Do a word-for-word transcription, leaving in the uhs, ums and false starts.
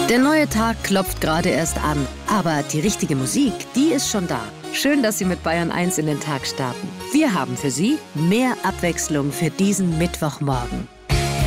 Der neue Tag klopft gerade erst an, aber die richtige Musik, die ist schon da. Schön, dass Sie mit Bayern eins in den Tag starten. Wir haben für Sie mehr Abwechslung für diesen Mittwochmorgen.